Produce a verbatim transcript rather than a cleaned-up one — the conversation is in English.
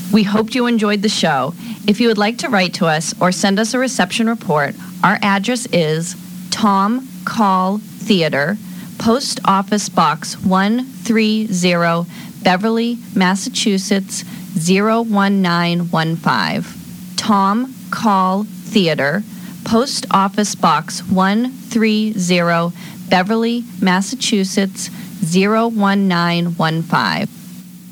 We hoped you enjoyed the show. If you would like to write to us or send us a reception report, our address is Tom Call Theater, Post Office Box one thirty, Beverly, Massachusetts zero one nine one five. Tom Call Theater, Post Office Box one thirty, Beverly, Massachusetts zero one nine one five.